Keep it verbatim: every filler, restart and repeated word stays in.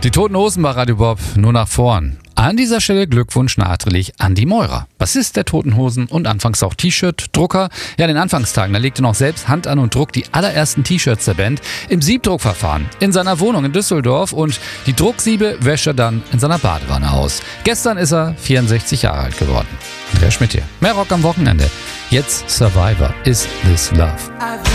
Die Toten Hosen bei Radio Bob nur nach vorn. An dieser Stelle Glückwunsch nachträglich an die Meurer. Bassist der Toten Hosen und anfangs auch T-Shirt-Drucker. Ja, in den Anfangstagen, da legte noch selbst Hand an und druckt die allerersten T-Shirts der Band im Siebdruckverfahren in seiner Wohnung in Düsseldorf und die Drucksiebe wäscht er dann in seiner Badewanne aus. Gestern ist er vierundsechzig Jahre alt geworden. Andreas Schmidt hier. Mehr Rock am Wochenende. Jetzt Survivor. Is This Love?